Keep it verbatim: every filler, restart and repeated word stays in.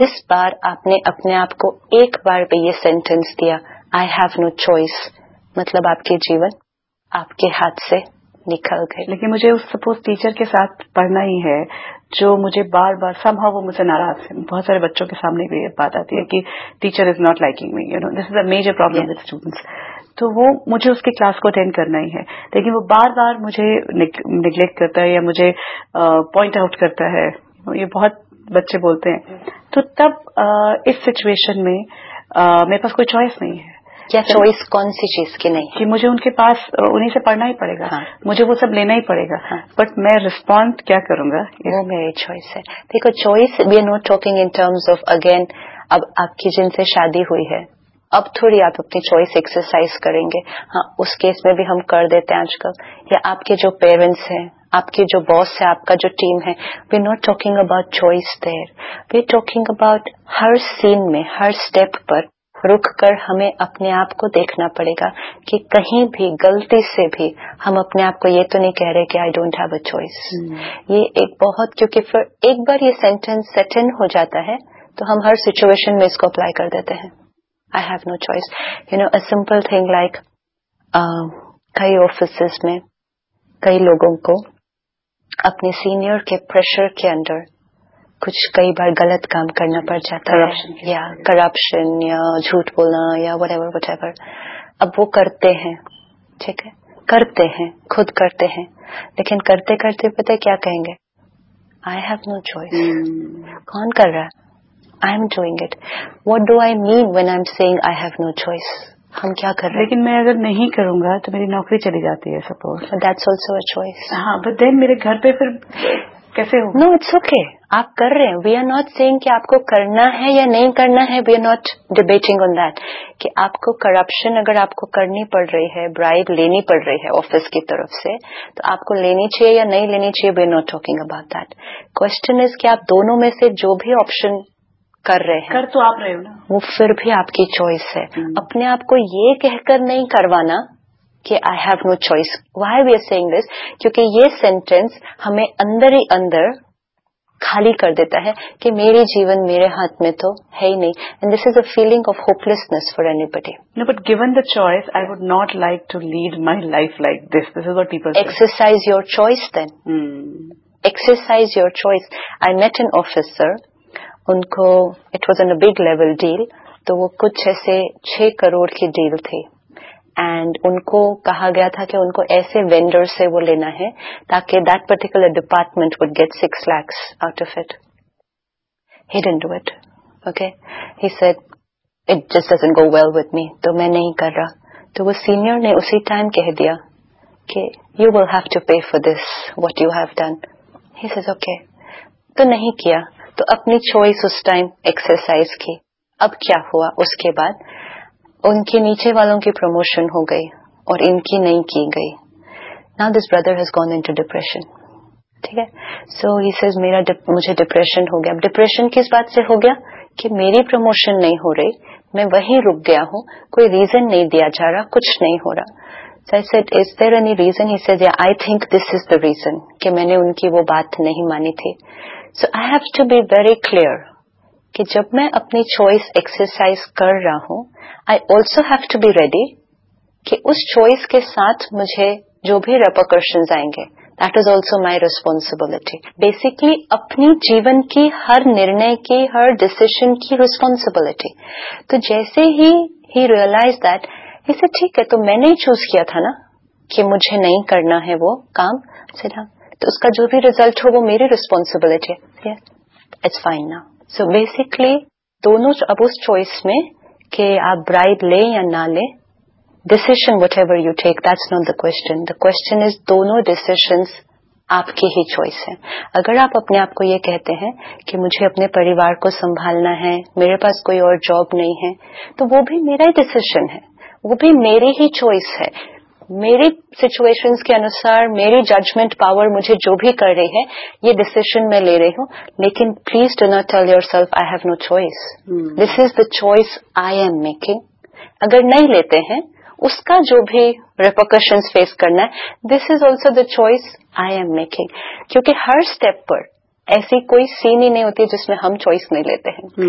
جس بار آپ نے اپنے آپ کو ایک بار پہ یہ سینٹینس دیا آئی ہیو نو چوائس، مطلب آپ کے جیون آپ کے ہاتھ سے نکل گئے. لیکن مجھے سپوز ٹیچر کے ساتھ پڑھنا ہی ہے جو مجھے بار بار سم ہاؤ وہ مجھ سے ناراض ہے. بہت سارے بچوں کے سامنے بھی یہ بات آتی ہے کہ teacher is not liking me, you know this is a major problem with students. تو وہ مجھے اس کی کلاس کو اٹینڈ کرنا ہی ہے، لیکن وہ بار بار مجھے نگلیکٹ کرتا ہے یا مجھے پوائنٹ آؤٹ کرتا ہے. یہ بہت بچے بولتے ہیں. تو تب اس سچویشن میں میرے پاس کوئی چوائس نہیں ہے. کیا چوائس کون سی چیز کی نہیں کہ مجھے ان کے پاس انہیں سے پڑھنا ہی پڑے گا. ہاں. مجھے وہ سب لینا ہی پڑے گا. ہاں. بٹ میں رسپونڈ کیا کروں گا وہ میری چوائس ہے. دیکھو choice we are not talking in terms of again اب آپ کی جن سے شادی ہوئی ہے اب تھوڑی آپ اپنی چوائس ایکسرسائز کریں گے. ہاں اس کیس میں بھی ہم کر دیتے ہیں آج کل. یا آپ کے جو پیرنٹس ہیں، آپ کے جو باس ہے، آپ کا جو ٹیم ہے، we are not talking about choice there, we are talking about her سین میں ہر اسٹیپ پر رک کر ہمیں اپنے آپ کو دیکھنا پڑے گا کہ کہیں بھی غلطی سے بھی ہم اپنے آپ کو یہ تو نہیں کہہ رہے کہ I don't have a choice. یہ ایک بہت، کیونکہ پھر ایک بار یہ سینٹینس سیٹ ان ہو جاتا ہے تو ہم ہر سچویشن میں اس کو اپلائی کر دیتے ہیں. I have no choice. You know a simple thing like کئی آفیسز میں کئی لوگوں کو اپنے سینئر کے پریشر کے اندر کچھ کئی بار غلط کام کرنا پڑ جاتا ہے، یا کرپشن یا جھوٹ بولنا یا وٹ ایور وٹ ایور. اب وہ کرتے ہیں، ٹھیک ہے کرتے ہیں، خود کرتے ہیں، لیکن کرتے کرتے پتہ کیا کہیں گے؟ I have no choice. کون کر رہا ہے؟ I am doing it. What do I main when I am seeing I have no choice? ہم کیا کر رہے ہیں؟ لیکن میں اگر نہیں کروں گا تو میری نوکری چلی جاتی ہے suppose. That's also a choice. ہاں بٹ دین میرے گھر پہ پھر کیسے ہوگا؟ نو اٹس اوکے، آپ کر رہے ہیں. وی آر ناٹ سیئنگ کہ آپ کو کرنا ہے یا نہیں کرنا ہے. We are not debating on that کہ آپ کو کرپشن اگر آپ کو کرنی پڑ رہی ہے، برائب لینی پڑ رہی ہے آفس کی طرف سے، تو آپ کو لینی چاہیے یا نہیں لینی چاہیے. We are not talking about that. Question is کہ آپ دونوں میں سے جو بھی آپشن کر رہے ہیں، کر تو آپ رہے ہو نا، وہ پھر بھی آپ کی چوائس ہے. اپنے آپ کو یہ کہہ کر نہیں کروانا کہ I have no choice. Why we are seeing دس؟ کیونکہ یہ سینٹینس ہمیں اندر ہی اندر خالی کر دیتا ہے کہ میری جیون میرے ہاتھ میں تو ہے ہی نہیں. And this is a feeling of ہوپلیسنس for any body. No, but given the choice, I would not like to lead my life like this. This is what people say. Exercise your choice then. Hmm. Exercise your choice. I met an officer. ان کو it was an a big level deal, تو وہ کچھ ایسے چھ کروڑ کی deal تھی. And ان کو کہا گیا تھا کہ ان کو ایسے وینڈر سے وہ لینا ہے تاکہ that particular department would get six locks out of it. He didn't do it. Okay he said it just doesn't go well with me, تو میں نہیں کر رہا. تو وہ سینئر نے اسی ٹائم کہہ دیا کہ you will have to pay for this what you have done. He says okay. تو نہیں کیا، تو اپنی چوائس اس ٹائم ایکسرسائز کی. اب کیا ہوا اس کے بعد؟ ان کے نیچے والوں کی پروموشن ہو گئی اور ان کی نہیں کی گئی. Now this brother has gone into depression. ٹھیک ہے. سو ہی سیز میرا مجھے ڈپریشن ہو گیا. اب ڈپریشن کس بات سے ہو گیا؟ کہ میری پروموشن نہیں ہو رہی، میں وہیں رک گیا ہوں، کوئی ریزن نہیں دیا جا رہا، کچھ نہیں ہو رہا. So I said, is there any reason? He said, yeah, I think this is the reason کہ میں نے ان کی وہ بات نہیں مانی تھی. So I have to be very clear کہ جب میں اپنی چوائس ایکسرسائز کر رہا ہوں، I also have to be ready کہ اس چوائس کے ساتھ مجھے جو بھی ریپرکشنز آئیں گے، that is also my responsibility. Basically اپنی جیون کی ہر نرنے کی، ہر ڈیسیشن کی responsibility. تو جیسے ہی he realized that، اسے ٹھیک ہے، تو میں نے ہی چوز کیا تھا نا کہ مجھے نہیں کرنا ہے وہ کام، تو اس کا جو بھی ریزلٹ ہو وہ میری ریسپانسبلٹی ہے. اٹس فائن نا. سو بیسکلی دونوں اب اس چوائس میں کہ آپ برائب لیں یا نہ لیں، decision what ever you take, that's not the question. The question is دونوں ڈیسیشنز آپ کی ہی چوائس ہے. اگر آپ اپنے آپ کو یہ کہتے ہیں کہ مجھے اپنے پریوار کو سنبھالنا ہے، میرے پاس کوئی اور جاب نہیں ہے، تو وہ بھی میرا ہی ڈیسیشن ہے، وہ بھی میری ہی چوائس ہے. میری سچویشنز کے انوسار میری ججمنٹ پاور مجھے جو بھی کر رہی ہے، یہ ڈیسیشن میں لے رہی ہوں. لیکن please do not tell your self I have no choice. This is the choice I am making. اگر نہیں لیتے ہیں اس کا جو بھی ریپرکشنز فیس کرنا ہے، دس is also the choice I am making. کیونکہ ہر اسٹیپ پر ایسی کوئی سین ہی نہیں ہوتی جس میں ہم چوائس نہیں لیتے ہیں.